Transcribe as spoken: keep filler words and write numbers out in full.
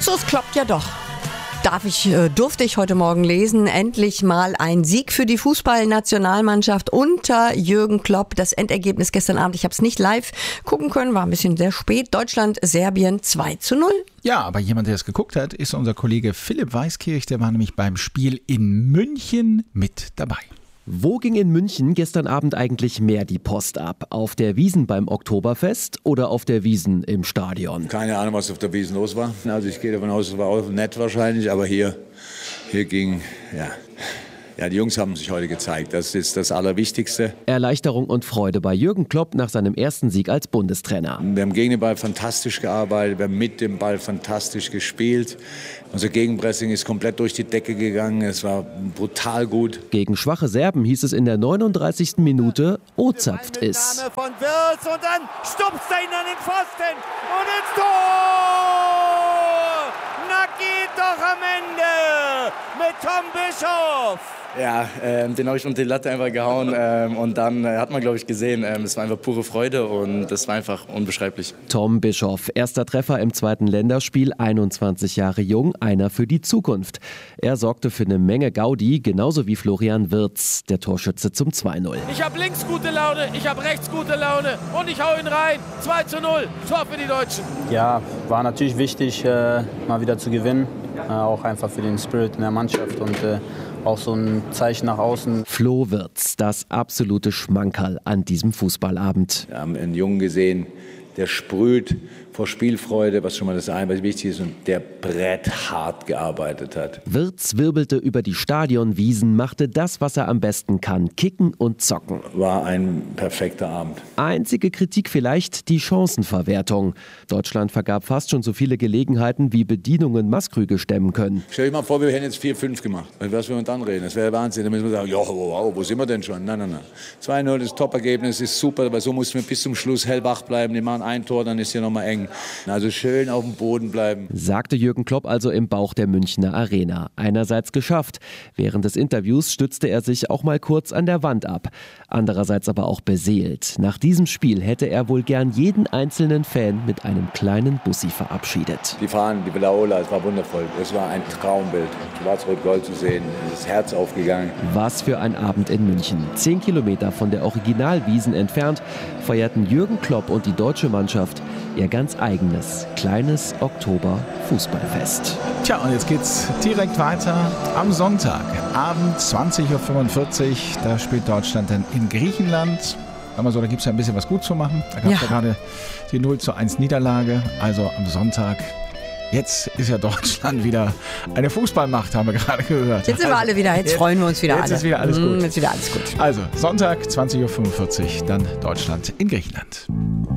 Luxus klappt ja doch. Darf ich, äh, durfte ich heute Morgen lesen, endlich mal ein Sieg für die Fußballnationalmannschaft unter Jürgen Klopp. Das Endergebnis gestern Abend, ich habe es nicht live gucken können, war ein bisschen sehr spät. Deutschland, Serbien zwei zu null. Ja, aber jemand, der es geguckt hat, ist unser Kollege Philipp Weiskirch. Der war nämlich beim Spiel in München mit dabei. Wo ging in München gestern Abend eigentlich mehr die Post ab? Auf der Wiesn beim Oktoberfest oder auf der Wiesn im Stadion? Keine Ahnung, was auf der Wiesn los war. Also ich gehe davon aus, es war auch nett wahrscheinlich, aber hier, hier ging, ja... Ja, die Jungs haben sich heute gezeigt. Das ist das Allerwichtigste. Erleichterung und Freude bei Jürgen Klopp nach seinem ersten Sieg als Bundestrainer. Wir haben gegen den Ball fantastisch gearbeitet, wir haben mit dem Ball fantastisch gespielt. Unser Gegenpressing ist komplett durch die Decke gegangen. Es war brutal gut. Gegen schwache Serben hieß es in der neununddreißigsten Minute, O-zapft ist. Von Wirtz und dann stupst er ihn an den Pfosten und ins Tor! Na geht doch am Ende mit Tom Bischoff! Ja, ähm, den habe ich unter die Latte einfach gehauen ähm, und dann äh, hat man, glaube ich, gesehen, ähm, es war einfach pure Freude und das war einfach unbeschreiblich. Tom Bischoff, erster Treffer im zweiten Länderspiel, einundzwanzig Jahre jung, einer für die Zukunft. Er sorgte für eine Menge Gaudi, genauso wie Florian Wirtz, der Torschütze zum zwei null. Ich habe links gute Laune, ich habe rechts gute Laune und ich hau ihn rein. zwei zu null, Tor für die Deutschen. Ja, war natürlich wichtig, äh, mal wieder zu gewinnen, äh, auch einfach für den Spirit in der Mannschaft und äh, auch so ein Zeichen nach außen. Flo Wirtz, das absolute Schmankerl an diesem Fußballabend. Wir haben einen Jungen gesehen, der sprüht vor Spielfreude, was schon mal das eine, was wichtig ist, und der bretthart gearbeitet hat. Wirtz wirbelte über die Stadionwiesen, machte das, was er am besten kann, kicken und zocken. War ein perfekter Abend. Einzige Kritik vielleicht die Chancenverwertung. Deutschland vergab fast schon so viele Gelegenheiten, wie Bedienungen Maßkrüge stemmen können. Stell dir mal vor, wir hätten jetzt vier fünf gemacht. Was wir uns dann reden, das wäre Wahnsinn. Da müssen wir sagen, ja, wow, wo sind wir denn schon? Nein, nein, nein. zwei null, das Top-Ergebnis ist super, weil so mussten wir bis zum Schluss hellwach bleiben. Die machen ein Tor, dann ist hier nochmal eng. Also schön auf dem Boden bleiben. Sagte Jürgen Klopp also im Bauch der Münchner Arena. Einerseits geschafft. Während des Interviews stützte er sich auch mal kurz an der Wand ab. Andererseits aber auch beseelt. Nach diesem Spiel hätte er wohl gern jeden einzelnen Fan mit einem kleinen Bussi verabschiedet. Die Fahnen, die Blaola, es war wundervoll. Es war ein Traumbild. Schwarz-Rot-Gold zu sehen, das Herz aufgegangen. Was für ein Abend in München. Zehn Kilometer von der Originalwiesn entfernt feierten Jürgen Klopp und die deutsche Mannschaft ihr ganz eigenes, kleines Oktober-Fußballfest. Tja, und jetzt geht's direkt weiter am Sonntag, Abend zwanzig Uhr fünfundvierzig. Da spielt Deutschland dann in Griechenland. Aber so, da gibt es ja ein bisschen was gut zu machen. Da gab es ja. ja gerade die null zu eins Niederlage. Also am Sonntag. Jetzt ist ja Deutschland wieder eine Fußballmacht, haben wir gerade gehört. Jetzt sind wir alle wieder, jetzt, jetzt freuen wir uns wieder jetzt alle. Jetzt ist wieder alles gut. Jetzt ist wieder alles gut. Also Sonntag zwanzig Uhr fünfundvierzig, dann Deutschland in Griechenland.